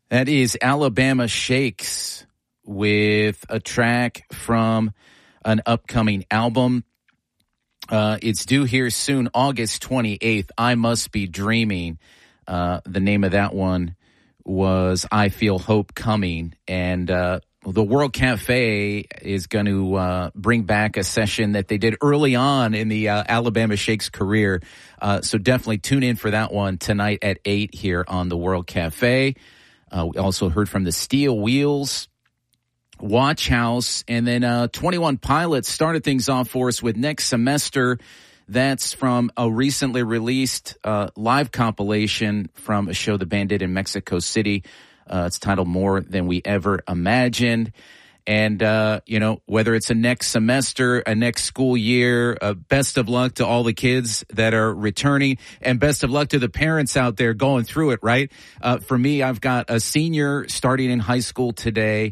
That is Alabama Shakes with a track from an upcoming album. It's due here soon, August 28th. I Must Be Dreaming. The name of that one was I Feel Hope Coming. And the World Cafe is going to bring back a session that they did early on in the Alabama Shakes career. So definitely tune in for that one tonight at 8 here on the World Cafe. We also heard from the Steel Wheels, Watch House, and then 21 Pilots started things off for us with Next Semester. That's from a recently released live compilation from a show the band did in Mexico City. It's titled More Than We Ever Imagined. And, whether it's a next semester, a next school year, best of luck to all the kids that are returning, and best of luck to the parents out there going through it, right? For me, I've got a senior starting in high school today.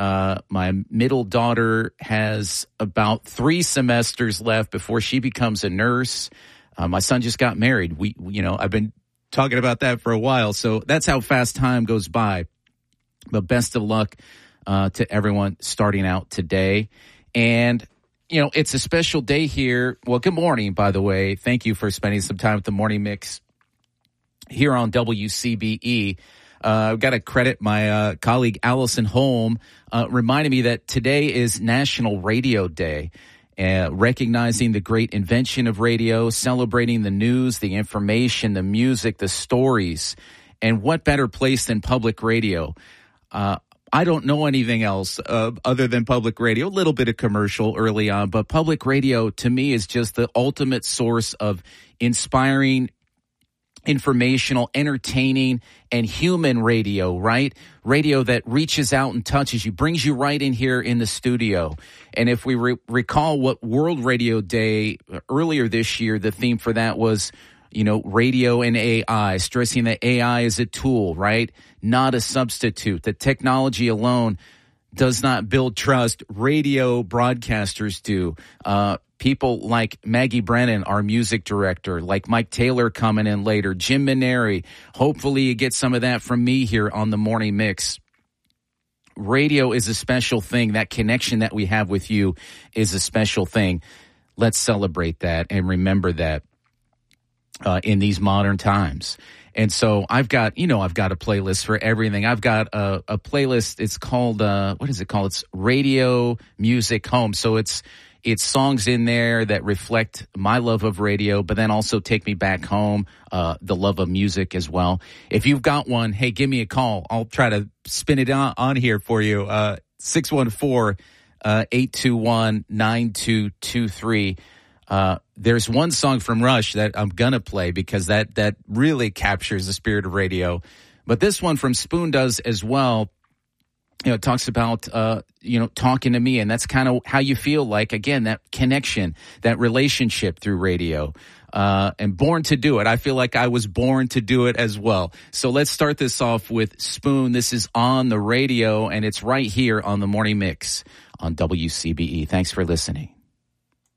My middle daughter has about 3 semesters left before she becomes a nurse. My son just got married. I've been talking about that for a while. So that's how fast time goes by. But best of luck to everyone starting out today. And, it's a special day here. Well, good morning, by the way. Thank you for spending some time with the Morning Mix here on WCBE. I've got to credit my colleague Allison Holm reminding me that today is National Radio Day, recognizing the great invention of radio, celebrating the news, the information, the music, the stories. And what better place than public radio? I don't know anything else other than public radio, a little bit of commercial early on, but public radio to me is just the ultimate source of inspiring, informational, entertaining, and human radio, right? Radio that reaches out and touches you, brings you right in here in the studio. And if we recall what World Radio Day earlier this year, the theme for that was, radio and AI, stressing that AI is a tool, right? Not a substitute. That technology alone does not build trust. Radio broadcasters do. People like Maggie Brennan, our music director, like Mike Taylor coming in later, Jim Maneri. Hopefully you get some of that from me here on the Morning Mix. Radio is a special thing. That connection that we have with you is a special thing. Let's celebrate that and remember that in these modern times. And so I've got a playlist for everything. I've got a playlist. It's called, what is it called? It's Radio Music Home. So it's songs in there that reflect my love of radio, but then also take me back home, the love of music as well. If you've got one, hey, give me a call. I'll try to spin it on here for you. 614-821-9223. There's one song from Rush that I'm going to play because that really captures the spirit of radio. But this one from Spoon does as well. It talks about, talking to me, and that's kind of how you feel like, again, that connection, that relationship through radio, and Born to Do It. I feel like I was born to do it as well. So let's start this off with Spoon. This is on the radio, and it's right here on the Morning Mix on WCBE. Thanks for listening.